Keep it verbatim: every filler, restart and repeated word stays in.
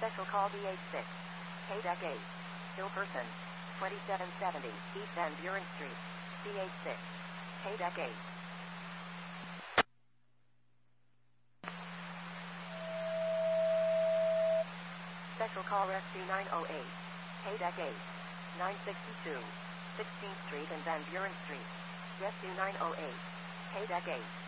Special call D H six. K-Deck eight. Hill Person. twenty-seven seventy East Van Buren Street. D H six. K-Deck eight. Special call Rescue nine oh eight. K-Deck eight. nine sixty-two. sixteenth Street and Van Buren Street. Rescue nine oh eight. K-Deck eight.